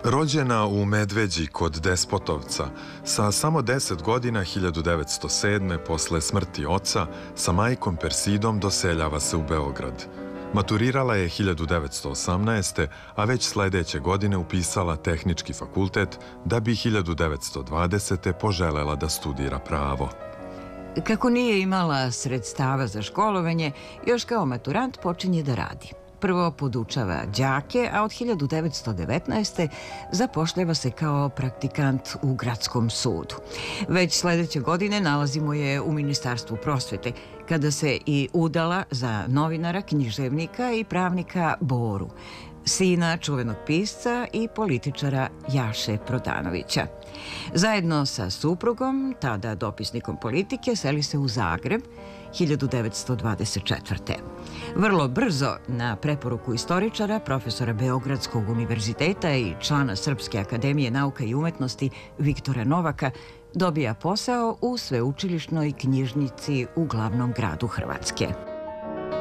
Rođena u Medveđi kod Despotovca, sa samo 10 godina 1907. posle smrti oca, sa majkom Persidom doseljava se u Beograd. Maturirala je 1918. a već sledeće godine upisala Tehnički fakultet da bi 1920. poželela da studira pravo. Kako nije imala sredstava za školovanje, još kao maturant počinje da radi. Prvo podučava đake, a od 1919. zapošljava se kao praktikant u gradskom sudu. Već sledeće godine nalazimo je u Ministarstvu prosvete, kada se i udala za novinara, književnika i pravnika Boru, sina čuvenog pisca i političara Jaše Prodanovića. Zajedno sa suprugom, tada dopisnikom politike, seli se u Zagreb 1924. Vrlo brzo, na preporuku istoričara, profesora Beogradskog univerziteta i člana Srpske akademije nauka i umetnosti Viktora Novaka, dobija posao u sveučilišnoj knjižnici u glavnom gradu Hrvatske.